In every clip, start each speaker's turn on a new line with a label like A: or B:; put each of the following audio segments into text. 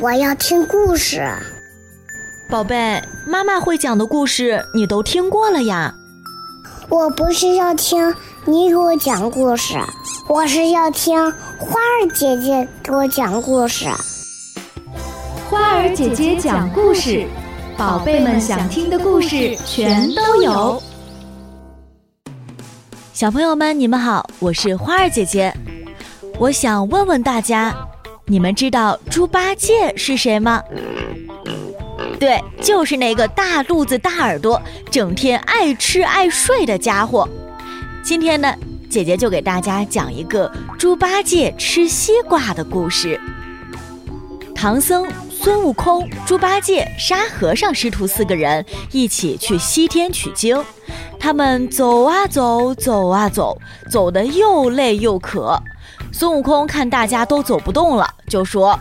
A: 我要听故事。
B: 宝贝，妈妈会讲的故事你都听过了呀。
A: 我不是要听你给我讲故事，我是要听花儿姐姐给我讲故事。
C: 花儿姐姐讲故事，宝贝们想听的故事全都有。
B: 小朋友们，你们好，我是花儿姐姐。我想问问大家，你们知道猪八戒是谁吗？对，就是那个大肚子大耳朵整天爱吃爱睡的家伙。今天呢，姐姐就给大家讲一个猪八戒吃西瓜的故事。唐僧、孙悟空、猪八戒、沙和尚师徒4个人一起去西天取经。他们走啊走，走啊走，走得又累又渴。孙悟空看大家都走不动了，就说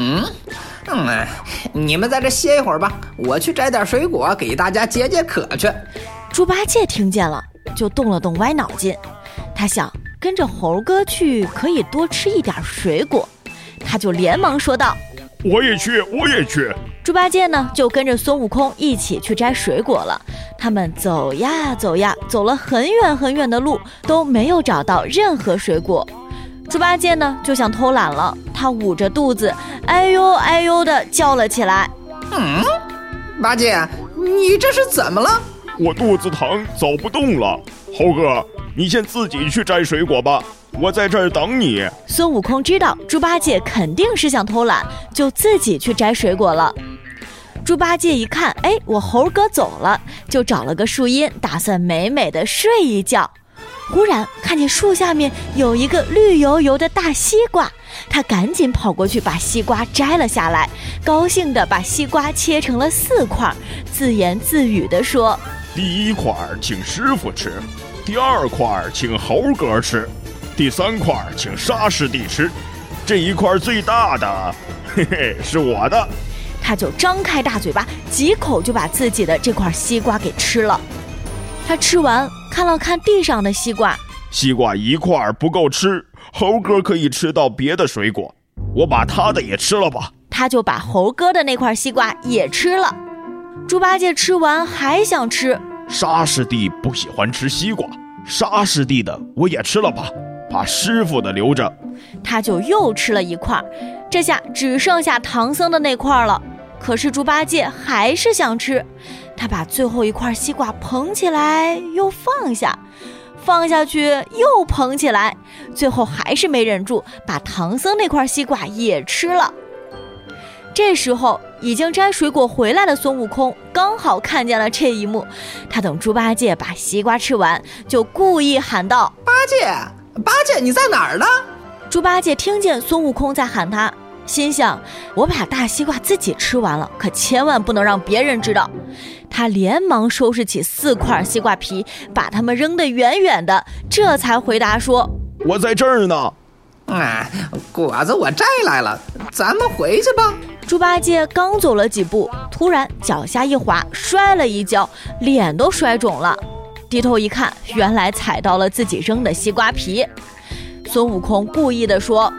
D: 你们在这歇一会儿吧，我去摘点水果给大家解解渴去。
B: 猪八戒听见了，就动了动歪脑筋。他想跟着猴哥去可以多吃一点水果，他就连忙说道：
E: 我也去。
B: 猪八戒呢，就跟着孙悟空一起去摘水果了。他们走呀走呀，走了很远很远的路，都没有找到任何水果。猪八戒呢，就想偷懒了，他捂着肚子，哎呦哎呦的叫了起来。
D: 八戒，你这是怎么了？
E: 我肚子疼，走不动了。猴哥，你先自己去摘水果吧，我在这儿等你。
B: 孙悟空知道猪八戒肯定是想偷懒，就自己去摘水果了。猪八戒一看，我猴哥走了，就找了个树荫，打算美美的睡一觉。忽然看见树下面有一个绿油油的大西瓜，他赶紧跑过去把西瓜摘了下来，高兴地把西瓜切成了4块，自言自语地说：
E: 第1块请师傅吃，第2块请猴哥吃，第3块请沙师弟吃，这1块最大的，是我的。
B: 他就张开大嘴巴，几口就把自己的这块西瓜给吃了。他吃完看了看地上的西瓜，
E: 西瓜1块不够吃，猴哥可以吃到别的水果，我把他的也吃了吧。
B: 他就把猴哥的那块西瓜也吃了。猪八戒吃完还想吃，
E: 沙师弟不喜欢吃西瓜，沙师弟的我也吃了吧，把师傅的留着。
B: 他就又吃了1块，这下只剩下唐僧的那块了。可是猪八戒还是想吃，他把最后1块西瓜捧起来又放下，放下去又捧起来，最后还是没忍住，把唐僧那块西瓜也吃了。这时候已经摘水果回来的孙悟空刚好看见了这一幕，他等猪八戒把西瓜吃完，就故意喊道：
D: 八戒你在哪儿呢？
B: 猪八戒听见孙悟空在喊他，心想我把大西瓜自己吃完了，可千万不能让别人知道。他连忙收拾起4块西瓜皮，把它们扔得远远的，这才回答说：
E: 我在这儿呢。
D: 果子我摘来了，咱们回去吧。
B: 猪八戒刚走了几步，突然脚下一滑，摔了一跤，脸都摔肿了。低头一看，原来踩到了自己扔的西瓜皮。孙悟空故意地说：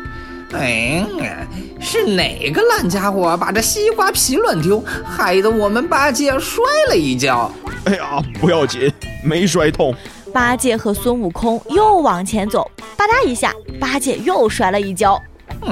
D: 是哪个烂家伙把这西瓜皮乱丢，害得我们八戒摔了一跤。
E: 哎呀，不要紧，没摔痛。
B: 八戒和孙悟空又往前走，吧嗒一下，八戒又摔了一跤。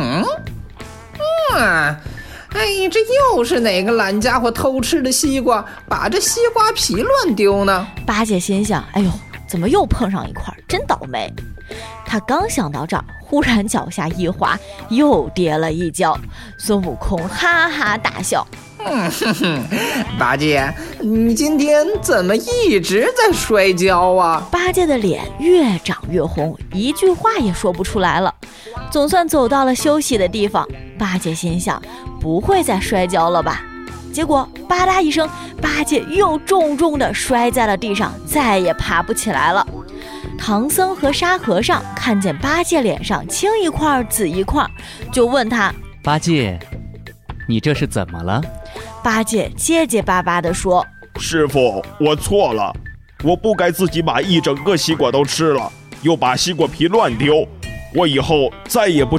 D: 这又是哪个懒家伙偷吃的西瓜，把这西瓜皮乱丢呢？
B: 八戒心想：哎呦，怎么又碰上1块，真倒霉。他刚想到这儿，忽然脚下一滑，又跌了一跤。孙悟空哈哈大笑：
D: 八戒，你今天怎么一直在摔跤啊？
B: 八戒的脸越长越红，一句话也说不出来了。总算走到了休息的地方，八戒心想不会再摔跤了吧。结果吧嗒一声，八戒又重重地摔在了地上，再也爬不起来了。唐僧和沙和尚看见八戒脸上青1块紫1块，就问他：
F: 八戒，你这是怎么了？
B: 八戒结结巴巴地说：
E: 师傅，我错了，我不该自己把1整个西瓜都吃了，又把西瓜皮乱丢，我以后再也不